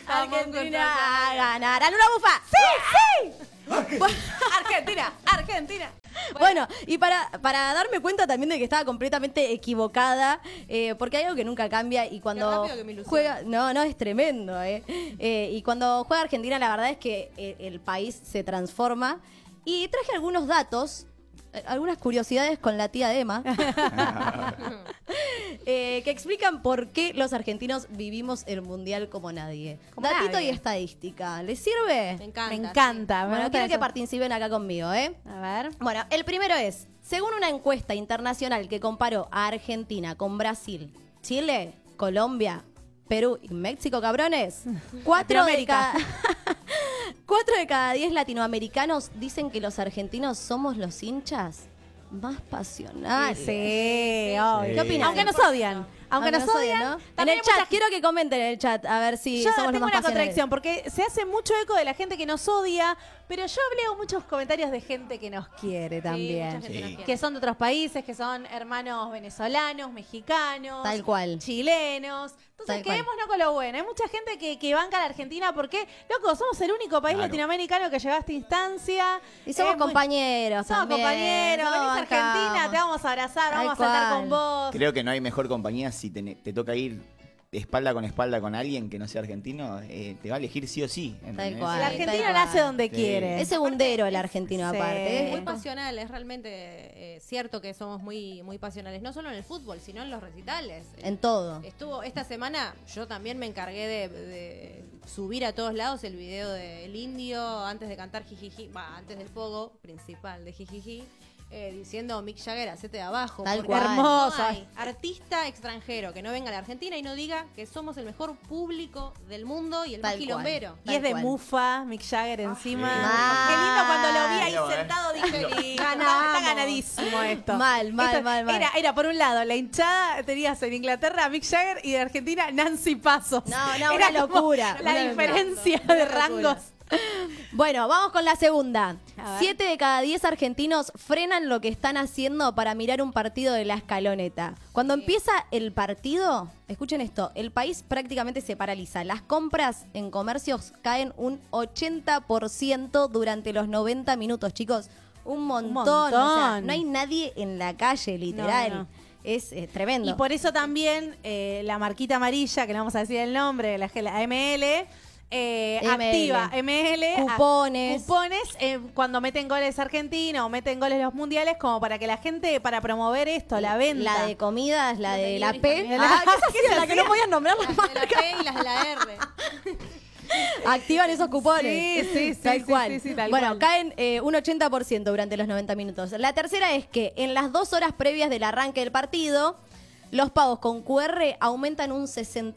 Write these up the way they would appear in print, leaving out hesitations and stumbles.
Argentina ganará. ¡Luna bufa! ¡Sí! Argentina. Bueno, y para darme cuenta también de que estaba completamente equivocada, porque hay algo que nunca cambia y cuando juega... No, es tremendo, y cuando juega Argentina la verdad es que el país se transforma. Y traje algunos datos, algunas curiosidades con la tía de Emma, que explican por qué los argentinos vivimos el Mundial como nadie. Datito nadie. y estadística. ¿Les sirve? Me encanta. Me encanta. Bueno, gusta quiero que eso. participen acá conmigo, ¿eh? A ver. Bueno, el primero es, según una encuesta internacional que comparó a Argentina con Brasil, Chile, Colombia, Perú y México, cabrones, 4 de cada 10 latinoamericanos dicen que los argentinos somos los hinchas más pasionales. Sí, obvio. ¿Qué opinas? Aunque nos odian. Aunque nos odian, ¿no? En también el hay mucha chat, quiero que comenten en el chat, a ver si Yo somos los tengo más una pasionales. contradicción, porque se hace mucho eco de la gente que nos odia, pero yo leo muchos comentarios de gente que nos quiere también. mucha gente nos quiere. Que son de otros países, que son hermanos venezolanos, mexicanos, Tal cual. chilenos. Entonces, Tal cual. quedémonos con lo bueno. Hay mucha gente que banca a la Argentina porque, loco, somos el único país Claro. latinoamericano que llegó a esta instancia. Y somos compañeros Somos también. compañeros, Nos venís a Argentina, bancamos. te vamos a abrazar, Tal vamos a saltar cual. con vos. Creo que no hay mejor compañía si te toca ir espalda con alguien que no sea argentino, te va a elegir sí o sí. ¿entendés? cual. El Tal argentino cual. nace donde Sí. quiere. Es segundero el argentino Sí. aparte. Muy pasional, es realmente cierto que somos muy, muy pasionales, no solo en el fútbol, sino en los recitales. En todo. Estuvo esta semana, yo también me encargué de subir a todos lados el video del Indio antes de cantar Jijiji, antes del pogo principal de Jijiji, diciendo Mick Jagger, hacete de abajo. Tal porque cual. Hermoso. no hay artista extranjero que no venga a la Argentina y no diga que somos el mejor público del mundo y el Tal más quilombero. Y es de cual. Mufa, Mick Jagger encima. sí. Qué lindo cuando lo vi ahí Lindo, sentado, dije, lindo, Ganamos. está ganadísimo esto. Mal. Era por un lado, la hinchada tenías en Inglaterra a Mick Jagger y de Argentina Nancy Pasos. No, Era una como locura. La Una diferencia locura. de Una locura. rangos. Bueno, vamos con la segunda. A ver. 7 de cada 10 argentinos frenan lo que están haciendo para mirar un partido de la escaloneta. Cuando empieza el partido, escuchen esto, el país prácticamente se paraliza. Las compras en comercios caen un 80% durante los 90 minutos, chicos. Un montón. montón. O sea, no hay nadie en la calle, literal. No. Es tremendo. Y por eso también la marquita amarilla, que le vamos a decir el nombre, la ML, activa ML Cupones. Cuando meten goles argentinos o meten goles los mundiales, como para que la gente, para promover esto, la venta. La de comidas, la de la delivery P. también. Ah, ¿qué es la que no podían nombrar las Las de la P y las de la R. Activan esos cupones. Sí, tal cual. sí, tal bueno, cual. caen un 80% durante los 90 minutos. La tercera es que en las 2 horas previas del arranque del partido, los pagos con QR aumentan un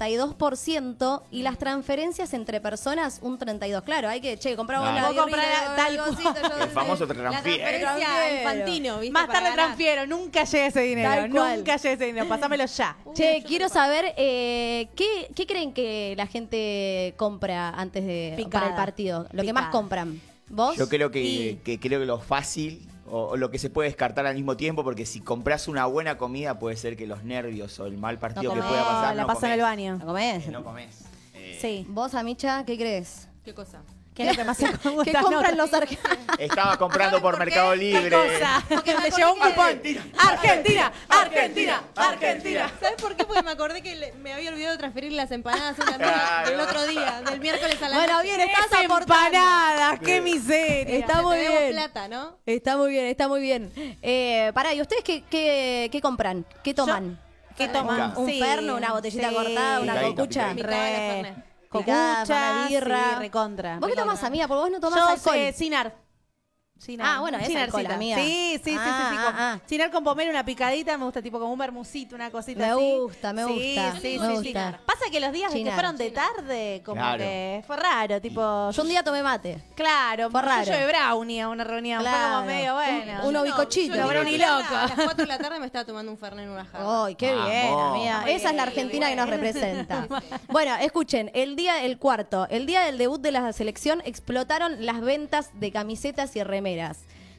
62% y las transferencias entre personas un 32%. Claro, hay que, compramos Claro. la Vos comprás birrita, tal el cosito, cual. yo- El famoso La transfiere. transferencia Transfiero. infantino, ¿viste? Más Para tarde ganar. transfiero, nunca llegue ese dinero, Tal cual. nunca llegue ese dinero, pasámelo ya. Che, quiero saber, ¿qué creen que la gente compra antes de Picada. para el partido? Lo que más Picada. compran. ¿Vos? Yo creo que lo fácil o lo que se puede descartar al mismo tiempo, porque si compras una buena comida puede ser que los nervios o el mal partido No que comés. pueda pasar la no paso en el comés. baño. ¿Lo comés? No comés. Sí. ¿Vos, Amicha, qué crees? ¿Qué cosa? ¿Qué es lo que más se gusta? ¿Qué compran los argentinos? Estaba comprando por ¿Por qué? Mercado ¿Qué Libre. cosa? Porque me Me acordé llegó un que- cupón. Argentina, Argentina, Argentina. ¿Sabes por qué? Porque me acordé que me había olvidado de transferir las empanadas a una amiga Claro. del otro día, del miércoles a la Bueno, noche. bien, estás Esas aportando. empanadas, qué miseria. Está Te muy debemos bien. plata, ¿no? Está muy bien, está muy bien. Pará, ¿y ustedes qué compran? ¿Qué toman? ¿Qué toman? ¿Un ferno, una botellita cortada, una Picadito, cocucha? picadito. Picada de la Fernet. Picada, Cocucha, una birra. sí, recontra. ¿Vos qué tomás, recontra. amiga? Porque vos no tomás Yo alcohol. sé, Cinar. Ah, bueno, es alcohol, Cinarcita. amiga. Sí. Cinar con pomelo, una picadita, me gusta tipo como un vermucito, una cosita Me así. gusta, me Sí, gusta, Sí, me sí, gusta. sí. Pasa que los días de que Chinar. fueron de tarde, como Claro. que fue raro, tipo... Yo un día tomé mate. Claro, Fue raro. yo de brownie a una reunión, fue Claro. como medio bueno. Uno bicochito. Yo Brownie a loco. las 4 de la tarde me estaba tomando un Fernet en una jarra. ¡Ay, qué Vamos. bien, amiga! Esa es la Argentina que nos representa. Bueno, escuchen, el día del debut de la selección, explotaron las ventas de camisetas y remeras.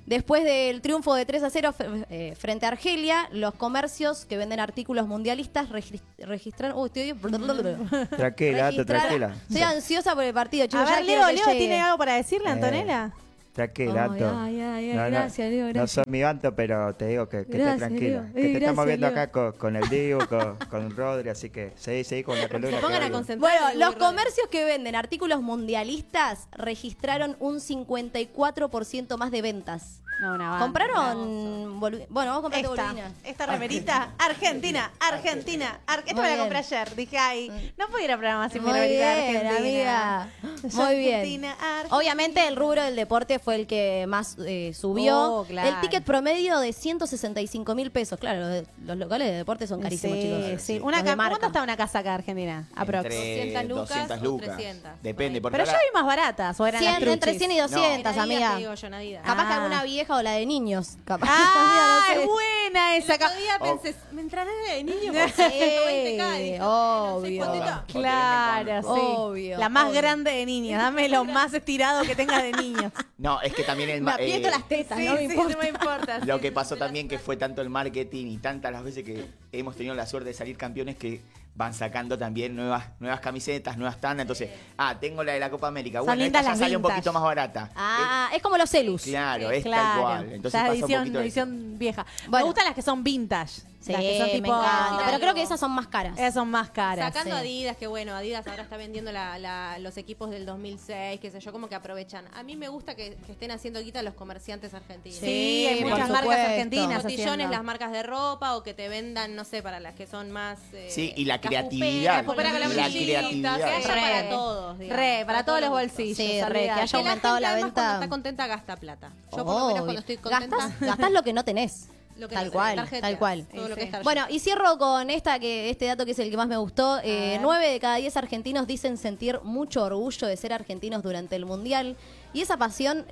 Después del triunfo de 3-0 frente a Argelia, los comercios que venden artículos mundialistas registraron... Tranquila. Estoy ansiosa por el partido, chicos. A ver, Leo, ¿tiene algo para decirle, Antonella? Tranquila, Anto. Gracias, Leo, gracias. No soy mi Anto, pero te digo que estés tranquila. Leo. Que te estamos viendo Leo. acá con el Dibu, con Rodri, así que seguí con la columna. Se pongan a que concentrar. Bueno, los comercios que venden artículos mundialistas registraron un 54% más de ventas. No, una banda. ¿Compraron? Bueno, vamos a comprar bolivinas. Esta remerita, Argentina. Esto me la compré ayer. Dije, ay, no puedo ir a programa sin mi remerita de Argentina. Muy bien. Argentina. Obviamente el rubro del deporte fue el que más subió. Oh, claro. El ticket promedio de 165.000 pesos. Claro, los locales de deporte son carísimos, chicos. Sí. Los de marca. ¿Cuánto está una casaca de Argentina? Aprox. Entre 200 lucas o 200 lucas. 300. Depende, porque Pero yo ahora- vi más baratas, o eran 100, las truchis. entre 100 y 200, amiga. Te digo yo, Nadida. Capaz que alguna vieja o la de niños. Capaz. Ah, No sé. es buena esa. El otro día pensé, me entraré de niño por Sí, 120K. Dije, no sé obvio. cuántito. Claro, sí. Obvio, La más obvio. grande de niños. Dame lo más estirado que tengas de niños. No, es que también Me aprieto las tetas, no me importa. no me importa. Lo sí, que sí, pasó sí, también que fue tanto el marketing y tantas las veces que hemos tenido la suerte de salir campeones que van sacando también nuevas camisetas, nuevas tandas. Entonces, tengo la de la Copa América. Son Bueno, esta lindas ya las sale un vintage. poquito más barata. Es como los celus. Claro, es Claro, tal cual. Entonces ya pasa edición, un poquito de- edición vieja. Bueno. Me gustan las que son vintage. Sí, las que son me tipo. encanta. Pero creo que esas son más caras. Esas son más caras. Sacando sí. Adidas, que bueno, Adidas ahora está vendiendo los equipos del 2006, qué sé yo, como que aprovechan. A mí me gusta que estén haciendo guita los comerciantes argentinos. Sí, hay por muchas marcas supuesto. argentinas. Botillones, haciendo. las marcas de ropa o que te vendan, no sé, para las que son más... Sí, y la las creatividad. puperas con las La bolsillitas, creatividad. que haya Re. para todos, digamos. Para todos los bolsillos. Sí, re, olvidate. que haya Que aumentado la además, venta. cuando está contenta gasta plata. Yo por lo menos cuando estoy contenta... Gastás lo que no tenés. lo que Tal no sé, cual, tarjetas, tal cual. Todo lo que es tarjeta. Bueno, y cierro con este dato que es el que más me gustó. 9 de cada 10 argentinos dicen sentir mucho orgullo de ser argentinos durante el Mundial. Y esa pasión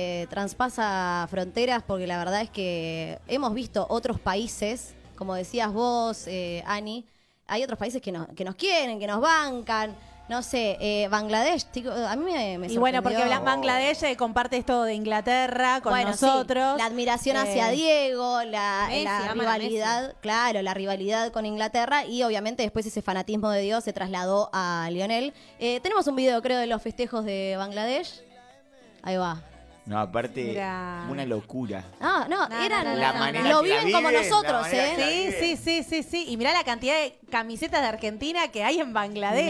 traspasa fronteras porque la verdad es que hemos visto otros países, como decías vos, Ani, hay otros países que nos quieren, que nos bancan. No sé, Bangladesh, a mí me Y bueno, porque sorprendió. Bangladesh comparte esto de Inglaterra con Bueno, nosotros. sí, la admiración hacia Diego, la Messi, aman a rivalidad, claro, la rivalidad con Inglaterra y obviamente después ese fanatismo de Dios se trasladó a Lionel. Tenemos un video, creo, de los festejos de Bangladesh. Ahí va. No, aparte, Mirá. una locura. No, eran. La manera lo que la viven como viven, nosotros, la manera que la ¿eh? Sí. Y mirá la cantidad de camisetas de Argentina que hay en Bangladesh.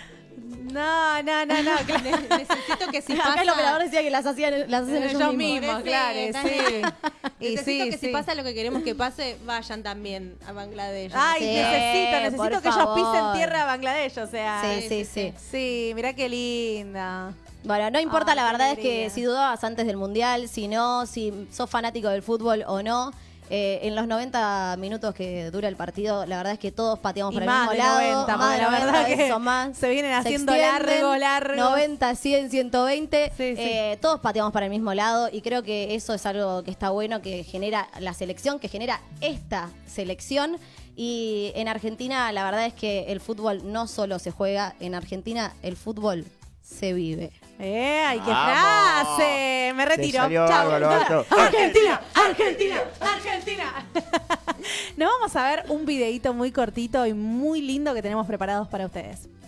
No, No. Necesito que si acá pasa... el operador decía que las hacen ellos mismos. claro, sí. Y Necesito sí, que si pasa lo que queremos que pase, vayan también a Bangladesh. Ay, Sí, necesito por que ellos favor. pisen tierra a Bangladesh, o sea. Sí. Sí, mirá qué linda. Bueno, no importa, Ay, la qué verdad es alegría. que si dudabas antes del Mundial, si sos fanático del fútbol o no, en los 90 minutos que dura el partido, la verdad es que todos pateamos Y por el más mismo de lado. 90, más de porque la 90, verdad que eso más. se vienen haciendo extienden, largos. 90, 100, 120. Sí. Todos pateamos para el mismo lado y creo que eso es algo que está bueno, que genera la selección, que genera esta selección. Y en Argentina, la verdad es que el fútbol no solo se juega, en Argentina el fútbol se vive. ¡Ay, qué Vamos. frase! Me retiro. Te salió Chau. bárbaro, Alto. Argentina. Nos vamos a ver un videíto muy cortito y muy lindo que tenemos preparados para ustedes.